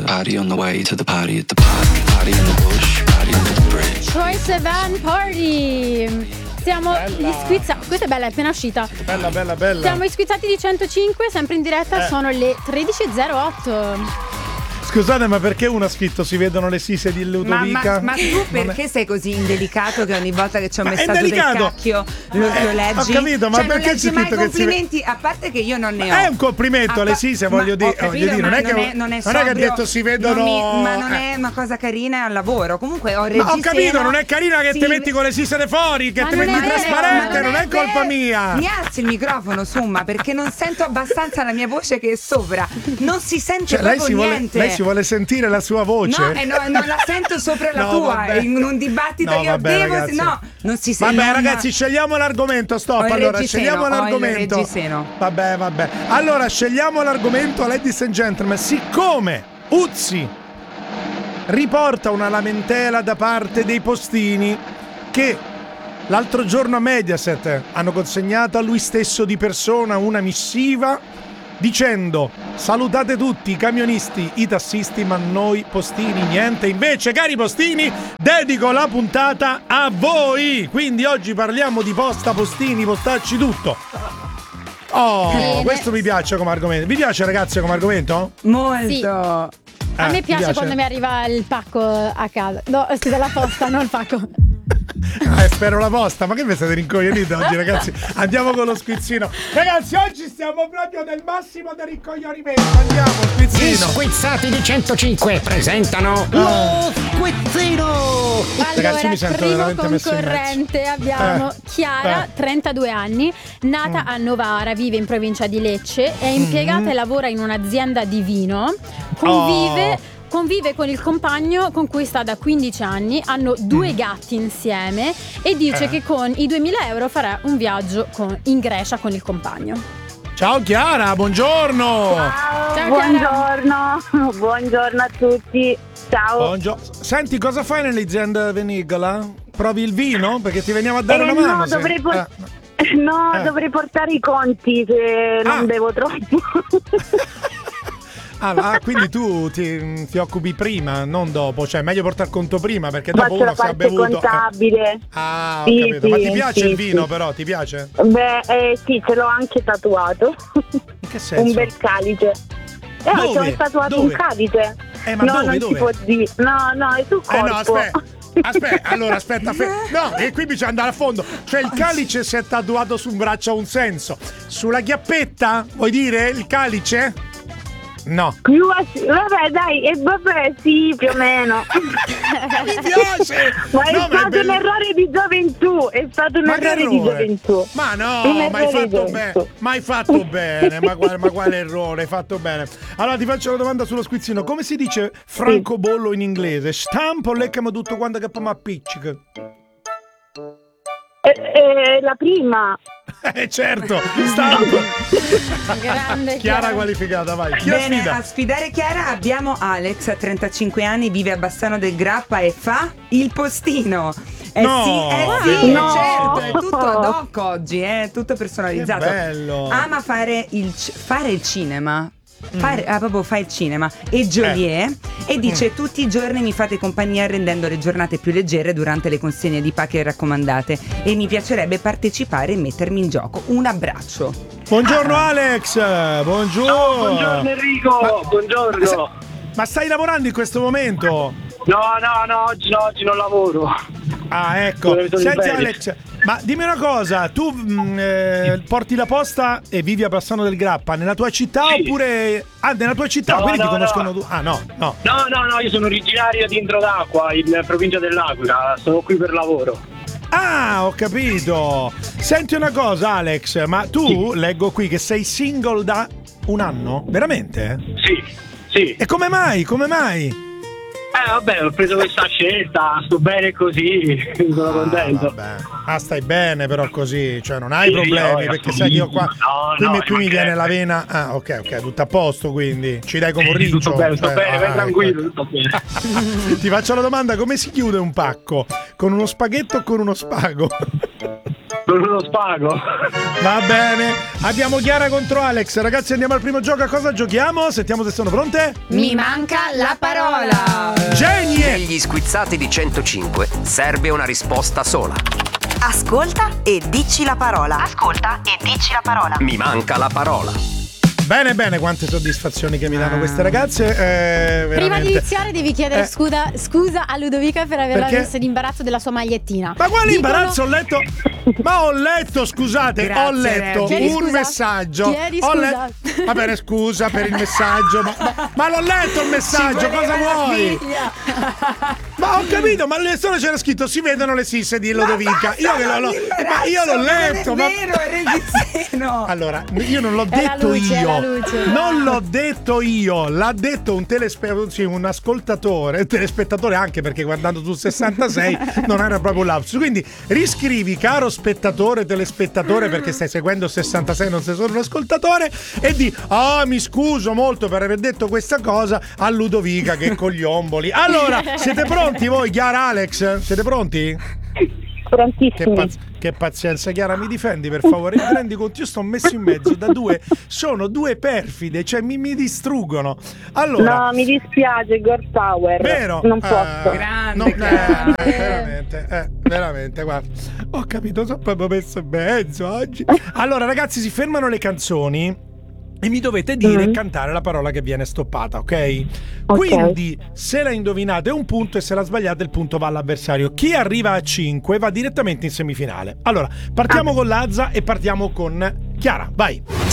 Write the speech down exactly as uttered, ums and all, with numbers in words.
Party on the way to the party at the party. Party in the bush, party under the bridge. Choice Van Party. Siamo gli squizzati. Questa è bella, è appena uscita. Bella, bella, bella. Siamo gli squizzati di centocinque, sempre in diretta, eh. sono le tredici e zero otto. Scusate, ma perché uno ha scritto si vedono le sise di Ludovica? Ma, ma, ma tu perché sei così indelicato che ogni volta che c'è un ma messaggio del cacchio lo, eh, lo leggi? Ho capito, ma cioè, perché non leggi c'è mai scritto che si complimenti, a parte che io non ne ho. È un complimento a alle pa- sise, ma voglio, di- ho capito, voglio dire, non ma è che non è, non è, non è che ha sobrio, detto si vedono. non mi- ma non eh. è una cosa carina al lavoro. Comunque ho Ma reggiseno. ho capito, non è carina che sì. ti metti con le sise da fuori, che Ma ti non metti è vero, trasparente, ma non è colpa vero. mia. Mi alzi il microfono, Summa, perché non sento abbastanza la mia voce che è sopra. Non si sente Cioè, lei, proprio si vuole, niente. lei si vuole sentire la sua voce? No, eh, no, non la sento sopra la No, tua. vabbè. In un dibattito No, io vabbè, devo. ragazzi. No, non si sente. Vabbè, non- ragazzi, scegliamo l'argomento. Stop. Ho il Allora, reggiseno, scegliamo ho il l'argomento. reggiseno. Vabbè, vabbè. Allora, scegliamo l'argomento, ladies and gentlemen. Siccome Uzzi riporta una lamentela da parte dei postini che l'altro giorno a Mediaset hanno consegnato a lui stesso di persona una missiva dicendo: salutate tutti i camionisti, i tassisti, ma noi postini niente. Invece, cari postini, dedico la puntata a voi. Quindi oggi parliamo di posta, postini, postacci, tutto. Oh, Bene. questo mi piace come argomento. Vi piace, ragazzi, come argomento? Molto. Sì. A Eh, me ti piace, piace? quando mi arriva il pacco a casa. No, scusa, la posta, non il pacco. Eh, spero la posta. Ma che vi siete rincoglioniti oggi, ragazzi? Andiamo con lo squizzino. Ragazzi, oggi stiamo proprio nel massimo del rincoglionimento. Andiamo, Gli squizzino. squizzati di centocinque presentano lo squizzino. Ragazzi, Allora, mi sento primo veramente messo in concorrente abbiamo Eh, Chiara, eh. trentadue anni, nata a Novara, vive in provincia di Lecce, è impiegata Mm. e lavora in un'azienda di vino, convive... Oh. Convive con il compagno con cui sta da quindici anni, hanno due gatti insieme e dice Eh. che con i duemila euro farà un viaggio con- in Grecia con il compagno. Ciao Chiara, buongiorno. Ciao, Chiara. Buongiorno, buongiorno a tutti. Ciao. Buongiorno. Senti, cosa fai nell'azienda vinicola? Provi il vino? Perché ti veniamo a dare Eh, una mano. no, se- dovrei por- eh. no, Eh. dovrei portare i conti se non Ah. bevo troppo. Ah, ah, quindi tu ti, ti occupi prima, non dopo. Cioè, è meglio portare il conto prima, perché dopo Faccio uno la si è parte bevuto. eh. contabile. Ah, ho Sì, capito. sì, Ma ti piace sì, il vino, sì. però? Ti piace? Beh, eh, sì, ce l'ho anche tatuato. In che senso? Un bel calice. Eh, Dove? ho tatuato Dove? un calice. Eh, ma no, dove, non dove? si può dire. No, no, è sul Eh corpo. no, aspetta. Aspetta, allora aspetta, fe- no, e qui bisogna andare a fondo. Cioè il calice si è tatuato su un braccio ha un senso. Sulla chiappetta? Vuoi dire il calice? No. Più a- Vabbè, dai, e vabbè, sì, più o meno. Mi piace! Ma è No, ma è stato bello- un errore di gioventù, è stato un Ma che errore di errore? gioventù. Ma no, Un ma hai errore fatto di bene, gioventù. ma hai fatto bene, ma quale, ma quale errore, hai fatto bene. Allora ti faccio una domanda sullo squizzino, come si dice francobollo in inglese? Stampo, leccami tutto quanto che poi mi appiccica. Eh, eh, la prima. Eh certo, stampo. Grande Chiara Chiara. qualificata, vai. Chi la Bene, sfida? a sfidare Chiara abbiamo Alex, trentacinque anni, vive a Bassano del Grappa e fa il postino. Eh No. sì, eh sì, No. certo, è tutto ad hoc oggi, è tutto personalizzato. Che bello. Ama fare il, c- fare il cinema. Mm. Fare, ah, proprio fa il cinema e Joliet e dice Mm. tutti i giorni mi fate compagnia rendendo le giornate più leggere durante le consegne di pacche raccomandate e mi piacerebbe partecipare e mettermi in gioco. Un abbraccio. Buongiorno Alex, buongiorno. Ciao, buongiorno Enrico, Ma- buongiorno. Ma stai lavorando in questo momento? No, no, no, oggi, no, oggi non lavoro. Ah, ecco. Dove sono i Senti belli? Alex, ma dimmi una cosa, tu mh, eh, porti la posta e vivi a Bassano del Grappa nella tua città Sì. oppure ah, nella tua città, No, quindi ti no, conoscono no. tu. Ah, no, no. No, no, no, io sono originario di Introdacqua, in provincia dell'Aquila, sono qui per lavoro. Ah, ho capito. Senti una cosa Alex, ma tu leggo qui che sei single da un anno? Veramente? Sì, sì. E come mai? Come mai? Eh, vabbè, ho preso questa scelta, sto bene così, sono contento. Ah, vabbè. Ah, stai bene però così, cioè non hai Sì, problemi, no, perché sai che io qua no, qui, no, mi, qui mi ci viene la mancherebbe. vena. Ah, ok, ok, tutto a posto, quindi ci dai come un Sì, riccio. tutto bene, sto cioè, bene, vai ah, tranquillo, ecco. tutto bene. Ti faccio la domanda, come si chiude un pacco? Con uno spaghetto o con uno spago? con uno spago. Va bene, abbiamo Chiara contro Alex. Ragazzi, andiamo al primo gioco. A cosa giochiamo? Sentiamo se sono pronte. Mi manca la parola. Genie! Negli squizzati di centocinque serve una risposta sola. Ascolta e dici la parola. Ascolta e dici la parola. Mi manca la parola. Bene, bene, quante soddisfazioni che mi danno queste ragazze. Eh, Prima veramente. di iniziare devi chiedere Eh. scusa, scusa a Ludovica per averla Perché? messa l'imbarazzo della sua magliettina. Ma quale Dicono- imbarazzo? Ho letto. Ma ho letto, scusate, Grazie, ho letto Chiedi un scusa. messaggio. Chiedi Ho scusa. le- Va bene, scusa per il messaggio. Ma, ma- ma l'ho letto il messaggio, cosa vuoi? Ma ho capito, ma nelle storie c'era scritto si vedono le sisse di Lodovica. Io, che lo- lo- ma io l'ho letto. Non Ma... è vero, è regizzino. Allora, io non l'ho È la detto luce, è la io. luce. Non l'ho detto io, l'ha detto un telespettatore, sì, un ascoltatore, telespettatore anche perché guardando sul sessantasei non era proprio un lapsus. Quindi riscrivi, caro spettatore, telespettatore, perché stai seguendo sessantasei, non sei solo un ascoltatore, e di "Ah, mi scuso molto per aver detto questa cosa" a Ludovica che cogliomboli. Allora, siete pronti voi, Chiara, Alex? Siete pronti? Che, Prontissimi. paz- che pazienza, Chiara, mi difendi per favore. Ti rendi conto? Io sto messo in mezzo da due, sono due perfide, cioè mi, mi distruggono. Allora, No, mi dispiace, girl power. vero? Non Eh, posso. Grande, non- Chiara. eh, veramente, eh, veramente, guarda. Ho capito, sono proprio messo in mezzo oggi. Allora, ragazzi, si fermano le canzoni e mi dovete dire e Mm. cantare la parola che viene stoppata, ok? Ok. Quindi, se la indovinate è un punto e se la sbagliate il punto va all'avversario. Chi arriva a cinque va direttamente in semifinale. Allora, partiamo con Lazza e partiamo con Chiara, vai.